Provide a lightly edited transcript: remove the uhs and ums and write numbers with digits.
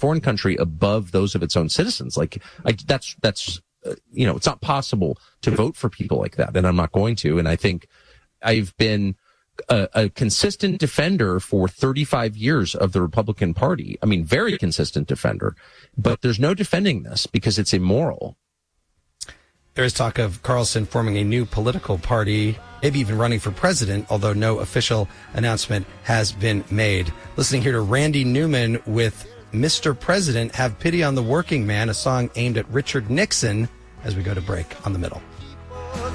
foreign country above those of its own citizens. That's it's not possible to vote for people like that, and I'm not going to. And I think I've been a consistent defender for 35 years of the Republican Party. I mean, very consistent defender. But there's no defending this because it's immoral. There is talk of Carlson forming a new political party, maybe even running for president, although no official announcement has been made. Listening here to Randy Newman with Mr. President, Have Pity on the Working Man, a song aimed at Richard Nixon, as we go to break on The Middle.